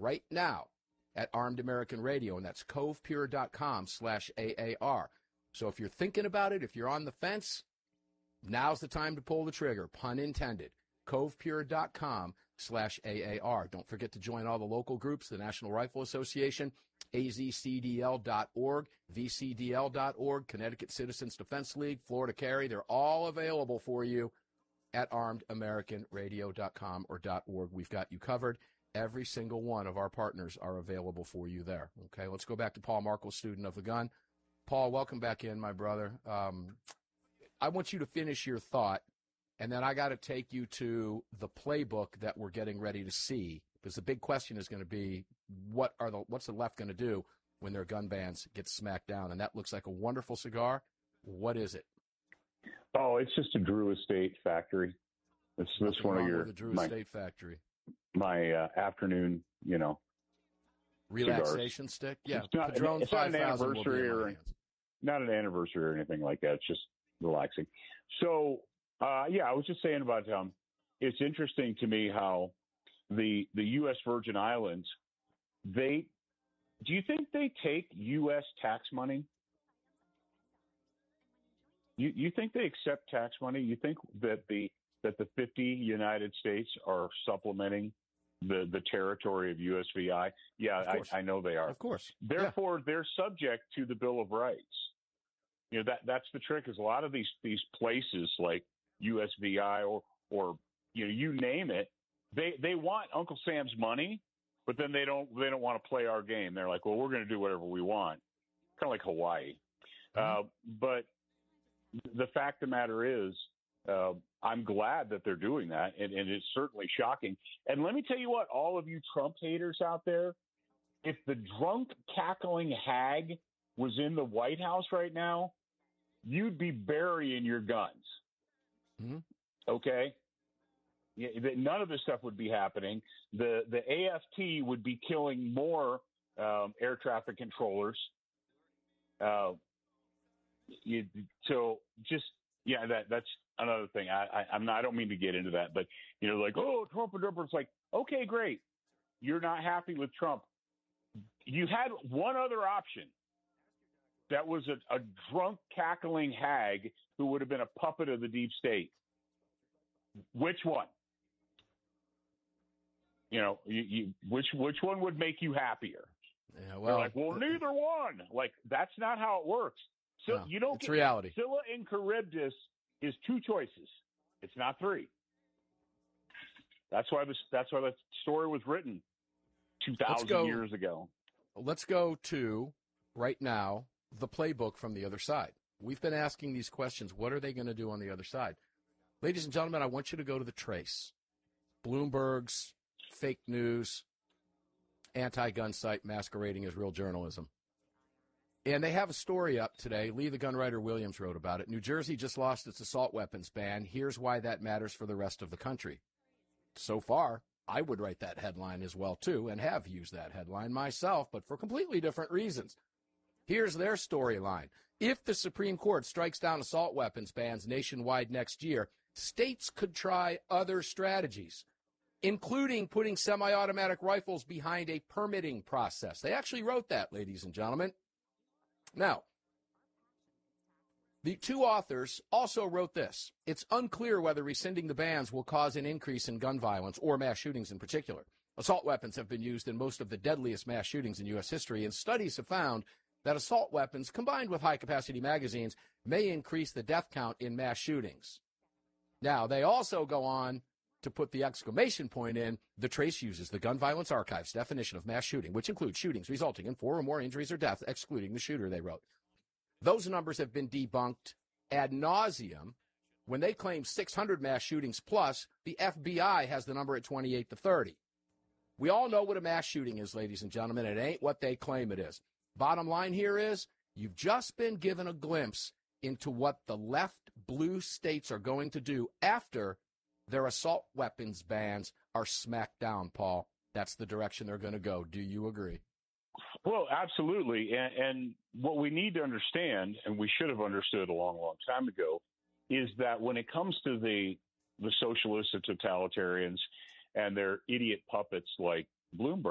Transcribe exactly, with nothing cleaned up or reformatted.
right now at Armed American Radio, and that's covepure.com slash AAR. So if you're thinking about it, if you're on the fence, now's the time to pull the trigger, pun intended. covepure.com slash AAR. Don't forget to join all the local groups, the National Rifle Association, A Z C D L dot org, V C D L dot org, Connecticut Citizens Defense League, Florida Carry. They're all available for you at armed american radio dot com or .org. We've got you covered. Every single one of our partners are available for you there. Okay, let's go back to Paul Markel, student of the gun. Paul, welcome back in, my brother. Um, I want you to finish your thought, and then I got to take you to the playbook that we're getting ready to see, because the big question is going to be, what are the what's the left going to do when their gun bans get smacked down? And that looks like a wonderful cigar. What is it? Oh, it's just a Drew Estate factory. It's this one of your the Drew my, Estate factory. My uh, afternoon, you know, relaxation cigars. Stick. Yeah, it's not, Padron it's not an anniversary or not an anniversary or anything like that. It's just relaxing. So, uh, yeah, I was just saying about um, it's interesting to me how the the U S Virgin Islands, they do you think they take U S tax money? You you think they accept tax money? You think that the that the fifty United States are supplementing the, the territory of U S V I? Yeah, I, I know they are. Of course. Therefore, yeah. they're subject to the Bill of Rights. You know, that that's the trick, is a lot of these these places like U S V I or or you know, you name it, they they want Uncle Sam's money, but then they don't they don't want to play our game. They're like, well, we're going to do whatever we want, kind of like Hawaii. Mm-hmm. Uh, but the fact of the matter is, uh, I'm glad that they're doing that, and, and it's certainly shocking. And let me tell you what, all of you Trump haters out there, if the drunk, cackling hag was in the White House right now, you'd be burying your guns. Mm-hmm. Okay? Yeah, none of this stuff would be happening. The the A F T would be killing more um, air traffic controllers. Uh, you, so just yeah, that that's another thing. I, I I'm not. I don't mean to get into that, but you know, like oh, Trump and Trump. It's like, okay, great. You're not happy with Trump. You had one other option. That was a, a drunk, cackling hag who would have been a puppet of the deep state. Which one? You know, you, you, which which one would make you happier? Yeah, well, You're like, well, neither one. Like, that's not how it works. So no, you don't it's get reality. Scylla and Charybdis is two choices. It's not three. That's why this. That's why the story was written two thousand years ago. Let's go to right now the playbook from the other side. We've been asking these questions. What are they going to do on the other side? Ladies and gentlemen, I want you to go to the Trace, Bloomberg's fake news, anti-gun site masquerading as real journalism. And they have a story up today. Lee the Gunwriter Williams wrote about it. New Jersey just lost its assault weapons ban. Here's why that matters for the rest of the country. So far, I would write that headline as well, too, and have used that headline myself, but for completely different reasons. Here's their storyline. If the Supreme Court strikes down assault weapons bans nationwide next year, states could try other strategies, including putting semi-automatic rifles behind a permitting process. They actually wrote that, ladies and gentlemen. Now, the two authors also wrote this. It's unclear whether rescinding the bans will cause an increase in gun violence or mass shootings in particular. Assault weapons have been used in most of the deadliest mass shootings in U S history, and studies have found that assault weapons combined with high-capacity magazines may increase the death count in mass shootings. Now, they also go on to put the exclamation point in. The Trace uses the Gun Violence Archive's definition of mass shooting, which includes shootings resulting in four or more injuries or death, excluding the shooter, they wrote. Those numbers have been debunked ad nauseum. When they claim six hundred mass shootings plus, the F B I has the number at twenty-eight to thirty. We all know what a mass shooting is, ladies and gentlemen. It ain't what they claim it is. Bottom line here is, you've just been given a glimpse into what the left blue states are going to do after their assault weapons bans are smacked down, Paul. That's the direction they're going to go. Do you agree? Well, absolutely. And, and what we need to understand, and we should have understood a long, long time ago, is that when it comes to the the socialists and totalitarians and their idiot puppets like Bloomberg,